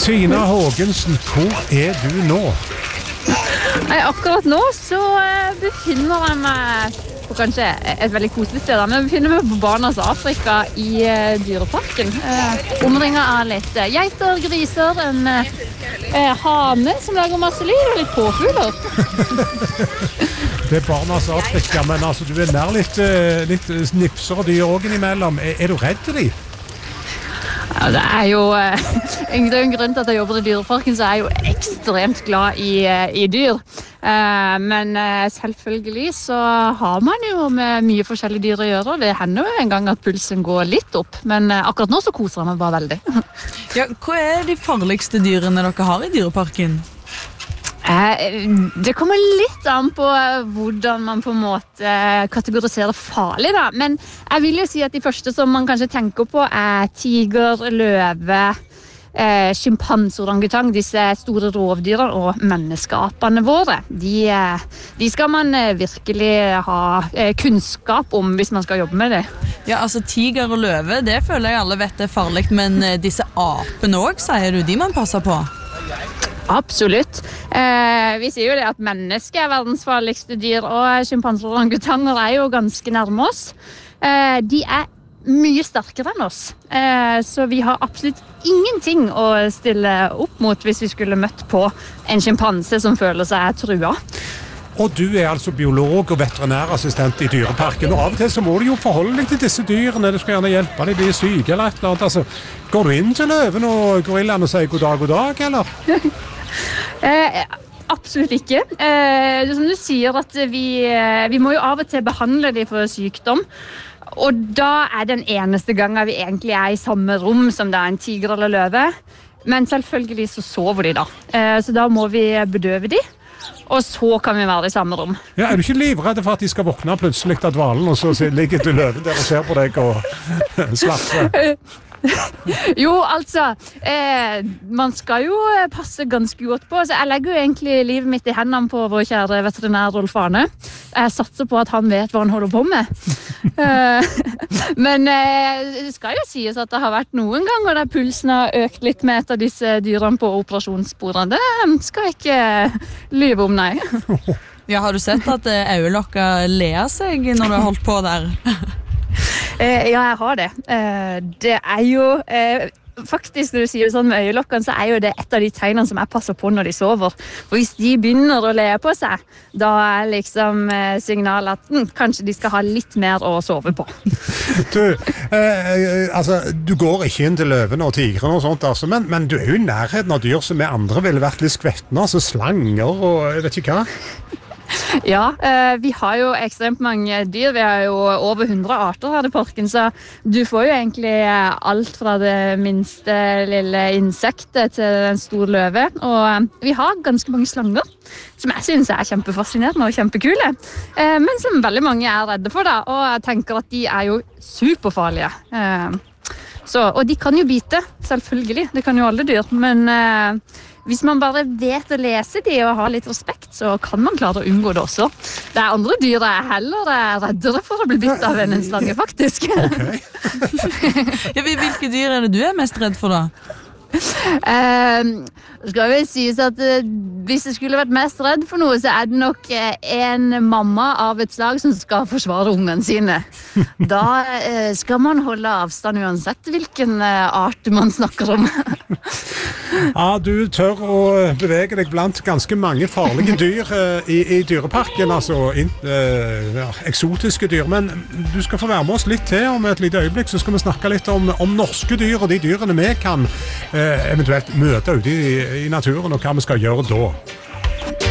Tina Hågensen, hvor du nå? Nei, akkurat nå så befinner jeg meg på kanskje et veldig koselig sted. Men jeg befinner meg på Barnas Afrika i dyreparken. Omringet av litt geiter, griser, en hane som lager masse lyd og litt påfugler. Det Barnas Afrika, men altså du nær litt snipser og dyr også innimellom. Er du redd til de? Ja, det jo en grunn til at jeg jobber i dyreparken, så jeg jo ekstremt glad i dyr. Men selvfølgelig så har man jo med mye forskjellige dyr å gjøre. Det hender jo en gang at pulsen går litt opp, men akkurat nå så koser jeg meg bare veldig. Ja, hva de farligste dyrene dere har i dyreparken? Det kommer litt an på hvordan man på en måte kategoriserer farlig da. Men jeg vil jo si at de første som man kanskje tenker på tiger, løve, sjimpanse, orangutang, disse store rovdyrene og menneskeapene våre. De skal man virkelig ha kunnskap om hvis man skal jobbe med det. Ja, altså tiger og løve, det føler jeg alle vet farlig, men disse apene også, sier du, de man passer på? Absolutt. Vi sier jo det at mennesker verdens farligste dyr, og sjimpanser og orangutanger jo ganske nærme oss. De mye sterkere enn oss, så vi har absolutt ingenting å stille opp mot hvis vi skulle møtt på en sjimpanse som føler seg trua. Og du altså biolog og veterinærassistent i dyreparken, og av og til så må du jo forholde deg til disse dyrene, du skal gjerne hjelpe dem, bli syke eller et eller annet. Altså, går du inn til løven og gorillaen og sier god dag, eller? Absolutt ikke. Som du sier at vi må jo av og til behandle dem for sykdom, og da den eneste gangen vi egentlig i samme rom som det en tiger eller løve, men selvfølgelig så sover de da. Så da må vi bedøve dem, og så kan vi være i samme rom. Ja, du ikke livredd for at de skal våkne plutselig av dvalen, og så ligger du løven der og ser på deg og slapper? Jo, altså, man skal jo passe ganske godt på, så jeg legger jo egentlig livet mitt i hendene på vår kjære veterinær Rolf Arne. Jeg satser på at han vet hva han holder på med. Men det skal jo sies at det har vært noen ganger der pulsen har økt litt med et av disse dyrene på operasjonsbordene. Det skal jeg ikke lyve om, nei. Ja, har du sett at øyelokka ler seg når du har holdt på der? Ja, jeg har det. Det jo faktisk, når du sier det sånn med øyelokkene, så jo det et av de tegnene som jeg passer på når de sover. For hvis de begynner å le på seg, da liksom signalet at kanskje de skal ha litt mer å sove på. Du, altså, du går ikke inn til løvene og tigrene og sånt, altså, men du jo i nærheten av dyr som vi andre ville vært litt skvettende, altså slanger og jeg vet ikke hva. Ja, vi har jo ekstremt mange dyr. Vi har jo over 100 arter her i parken, så du får jo egentlig alt fra det minste lille insektet til en stor løve. Og vi har ganske mange slanger, som jeg synes kjempefascinerende og kjempekule, men som veldig mange redde for da, og jeg tenker at de jo superfarlige. Og de kan jo bite, selvfølgelig, det kan jo alle dyr, men hvis man bare vet å lese de og har litt respekt, så kan man klare å unngå det også. Det andre dyr heller reddere for å bli bitt av enn en slange, faktisk. Okay. Ja, hvilke dyr det du mest redd for da? Skal vi sies at hvis jeg skulle vært mest redd for noe, så det nok en mamma av et slag som skal forsvare ungene sine. Da skal man holde avstand uansett hvilken art man snakker om. Ja, du tør å bevege deg blant ganske mange farlige dyr i dyreparken, altså eksotiske dyr, men du skal få være med oss litt til om et lite øyeblikk, så skal vi snakke litt om norske dyr og de dyrene vi kan eventuelt møte ute i naturen, og hva vi skal gjøre da.